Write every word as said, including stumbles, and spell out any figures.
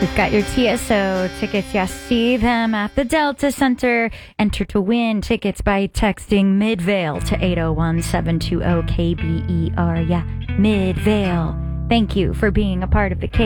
We've got your T S O tickets. Yes, see them at the Delta Center. Enter to win tickets by texting Midvale to eight oh one, seven two zero, K B E R. Yeah, Midvale. Thank you for being a part of the K